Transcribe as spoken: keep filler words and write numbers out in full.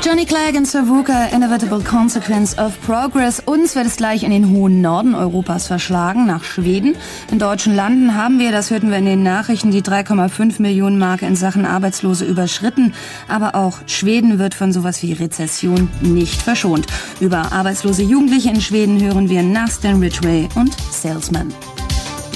Johnny Clegg und Savuka, Inevitable Consequence of Progress. Uns wird es gleich in den hohen Norden Europas verschlagen, nach Schweden. In deutschen Landen haben wir, das hörten wir in den Nachrichten, die drei Komma fünf Millionen Marke in Sachen Arbeitslose überschritten. Aber auch Schweden wird von sowas wie Rezession nicht verschont. Über arbeitslose Jugendliche in Schweden hören wir nach Stan Ridgway und Salesman.